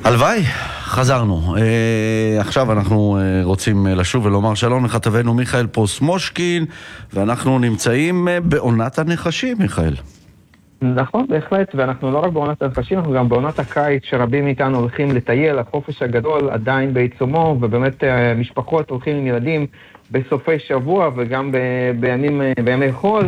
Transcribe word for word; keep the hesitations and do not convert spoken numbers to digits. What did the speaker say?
הלוואי, חזרנו. אה, עכשיו אנחנו אה, רוצים אה, לשוב ולומר שלום לכתבנו מיכאל פוסט-מושקין, ואנחנו נמצאים אה, בעונת הנחשים, מיכאל. נכון, בהחלט, ואנחנו לא רק בעונת הנחשים, אנחנו גם בעונת הקיץ שרבים מאיתנו הולכים לטייל, החופש הגדול עדיין בעיצומו, ובאמת משפחות הולכים עם ילדים בסופי שבוע וגם ב- בימים, בימי חול,